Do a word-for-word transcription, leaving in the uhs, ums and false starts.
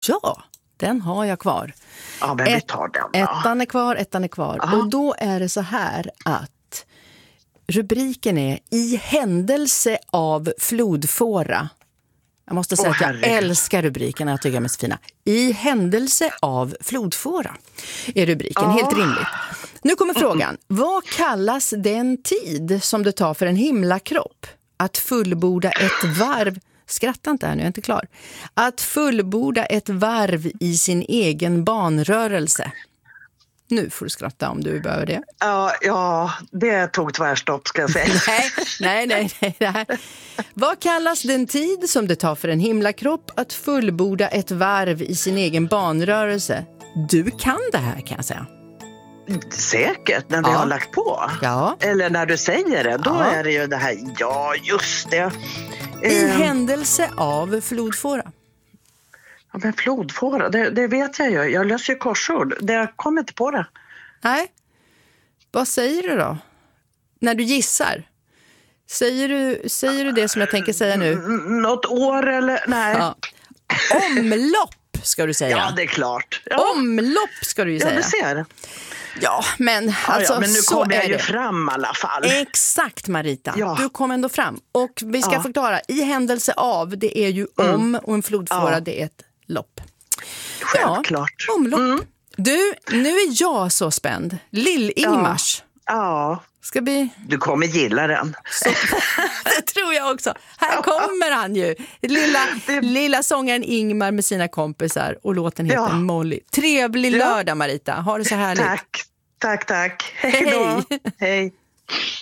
Ja, den har jag kvar. Ja, men vi tar den då. Ettan är kvar, ettan är kvar. Aha. Och då är det så här att rubriken är I händelse av flodfåra. Jag måste säga Åh, att jag herregud. älskar rubrikerna, jag tycker de är så fina. I händelse av flodfåra är rubriken, Ja. helt rimligt. Nu kommer frågan, vad kallas den tid som det tar för en himlakropp att fullborda ett varv, skratta inte här nu, jag är inte klar, att fullborda ett varv i sin egen banrörelse? Nu får du skratta om du behöver det. Ja, ja, det tog tvärstopp ska jag säga. Nej, nej, nej, nej. Det här. Vad kallas den tid som det tar för en himlakropp att fullborda ett varv i sin egen banrörelse? Du kan det här, kan jag säga. Säkert, när vi Ja. har lagt på. Ja. Eller när du säger det, då Ja. är det ju det här, ja just det. I Eh, händelse av flodfåra. ja, men flodfåra, det, det vet jag ju. Jag löser ju korsord, det jag kommer inte på det. Nej. Vad säger du då? När du gissar. Säger du, säger du det som jag tänker säga nu? N- Något år eller, nej. Ja. Omlopp ska du säga. Ja, det är klart. Ja, Omlopp ska du ju ja säga. du ser. Ja, men Ja, alltså ja, men nu så kommer jag är ju det. fram i alla fall. Exakt, Marita. Ja. Du kom ändå fram. Och vi ska Ja. förklara, i händelse av, det är ju om, och en flodfåra, Ja. det är ett lopp. Självklart. Ja, omlopp. Mm. Du, nu är jag så spänd. Lill-Ingmars. Ja, Ska vi... du kommer gilla den. Så, det tror jag också. Här kommer han ju. Lilla, Det- lilla sångaren Ingmar med sina kompisar. Och låten heter Ja. Molly. Trevlig Ja. lördag, Marita. Ha det så härligt. Tack, tack, tack. Hej då. Hej.